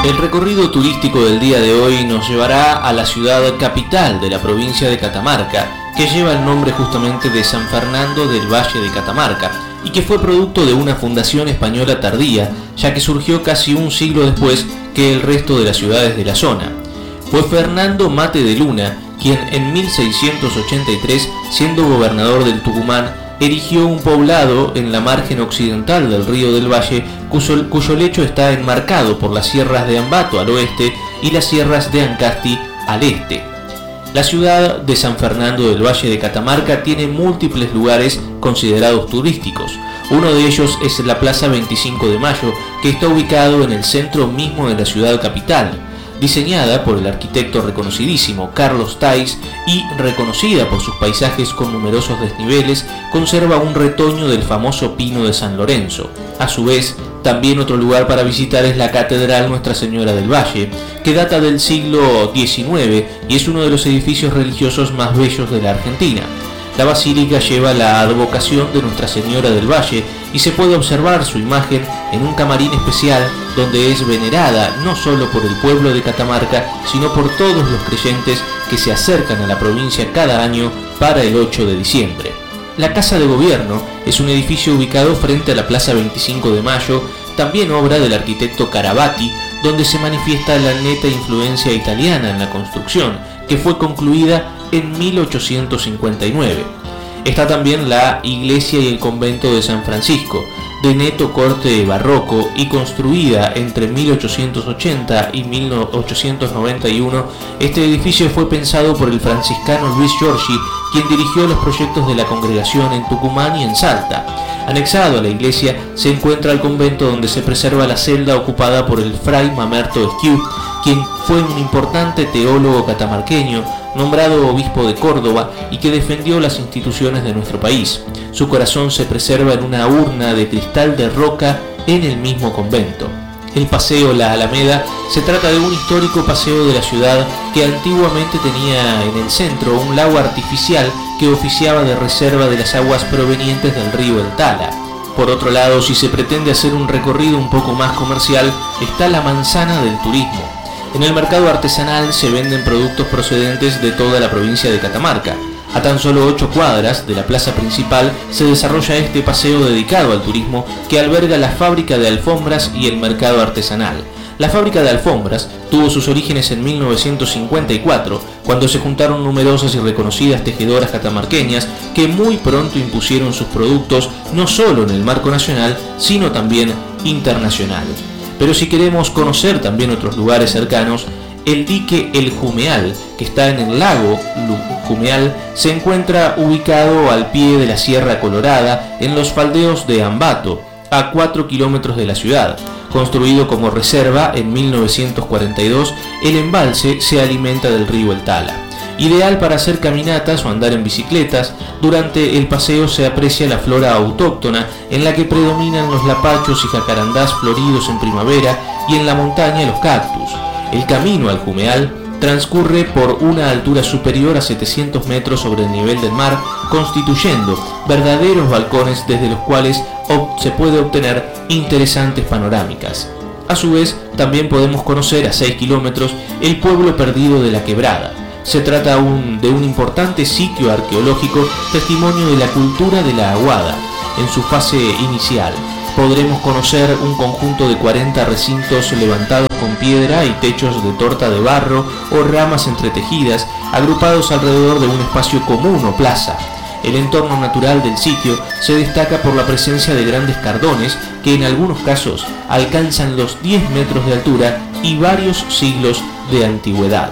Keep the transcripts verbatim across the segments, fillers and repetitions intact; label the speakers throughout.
Speaker 1: El recorrido turístico del día de hoy nos llevará a la ciudad capital de la provincia de Catamarca, que lleva el nombre justamente de San Fernando del Valle de Catamarca, y que fue producto de una fundación española tardía, ya que surgió casi un siglo después que el resto de las ciudades de la zona. Fue Fernando Mate de Luna quien en mil seiscientos ochenta y tres, siendo gobernador del Tucumán, erigió un poblado en la margen occidental del río del Valle, cuyo, cuyo lecho está enmarcado por las sierras de Ambato al oeste y las sierras de Ancasti al este. La ciudad de San Fernando del Valle de Catamarca tiene múltiples lugares considerados turísticos. Uno de ellos es la Plaza veinticinco de Mayo, que está ubicado en el centro mismo de la ciudad capital. Diseñada por el arquitecto reconocidísimo Carlos Tais y reconocida por sus paisajes con numerosos desniveles, conserva un retoño del famoso Pino de San Lorenzo. A su vez, también otro lugar para visitar es la Catedral Nuestra Señora del Valle, que data del siglo diecinueve y es uno de los edificios religiosos más bellos de la Argentina. La basílica lleva la advocación de Nuestra Señora del Valle y se puede observar su imagen en un camarín especial donde es venerada no solo por el pueblo de Catamarca, sino por todos los creyentes que se acercan a la provincia cada año para el ocho de diciembre. La Casa de Gobierno es un edificio ubicado frente a la Plaza veinticinco de Mayo, también obra del arquitecto Carabati, donde se manifiesta la neta influencia italiana en la construcción, que fue concluida en mil ochocientos cincuenta y nueve. Está también la iglesia y el convento de San Francisco, de neto corte barroco y construida entre mil ochocientos ochenta y mil ochocientos noventa y uno. Este edificio fue pensado por el franciscano Luis Giorgi, quien dirigió los proyectos de la congregación en Tucumán y en Salta. Anexado a la iglesia se encuentra el convento, donde se preserva la celda ocupada por el fray Mamerto Esquiú, quien fue un importante teólogo catamarqueño, nombrado obispo de Córdoba y que defendió las instituciones de nuestro país. Su corazón se preserva en una urna de cristal de roca en el mismo convento. El paseo La Alameda se trata de un histórico paseo de la ciudad que antiguamente tenía en el centro un lago artificial que oficiaba de reserva de las aguas provenientes del río El Tala. Por otro lado, si se pretende hacer un recorrido un poco más comercial, está la Manzana del Turismo. En el mercado artesanal se venden productos procedentes de toda la provincia de Catamarca. A tan solo ocho cuadras de la plaza principal se desarrolla este paseo dedicado al turismo, que alberga la fábrica de alfombras y el mercado artesanal. La fábrica de alfombras tuvo sus orígenes en mil novecientos cincuenta y cuatro, cuando se juntaron numerosas y reconocidas tejedoras catamarqueñas que muy pronto impusieron sus productos no solo en el marco nacional, sino también internacional. Pero si queremos conocer también otros lugares cercanos, el dique El Jumeal, que está en el lago Jumeal, se encuentra ubicado al pie de la Sierra Colorada, en los faldeos de Ambato, a cuatro kilómetros de la ciudad. Construido como reserva en mil novecientos cuarenta y dos, el embalse se alimenta del río El Tala. Ideal para hacer caminatas o andar en bicicletas, durante el paseo se aprecia la flora autóctona, en la que predominan los lapachos y jacarandás floridos en primavera, y en la montaña los cactus. El camino al Jumeal transcurre por una altura superior a setecientos metros sobre el nivel del mar, constituyendo verdaderos balcones desde los cuales se puede obtener interesantes panorámicas. A su vez, también podemos conocer a seis kilómetros el pueblo perdido de La Quebrada. Se trata un, de un importante sitio arqueológico, testimonio de la cultura de la Aguada. En su fase inicial podremos conocer un conjunto de cuarenta recintos levantados con piedra y techos de torta de barro o ramas entretejidas, agrupados alrededor de un espacio común o plaza. El entorno natural del sitio se destaca por la presencia de grandes cardones que en algunos casos alcanzan los diez metros de altura y varios siglos de antigüedad.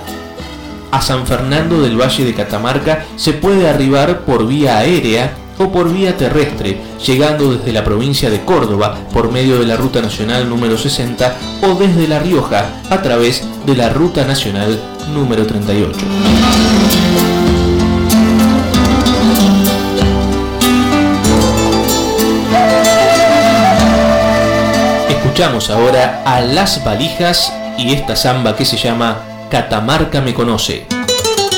Speaker 1: A San Fernando del Valle de Catamarca se puede arribar por vía aérea o por vía terrestre, llegando desde la provincia de Córdoba por medio de la Ruta Nacional número sesenta o desde La Rioja a través de la Ruta Nacional número treinta y ocho. Escuchamos ahora a Las Valijas y esta samba que se llama Catamarca me conoce.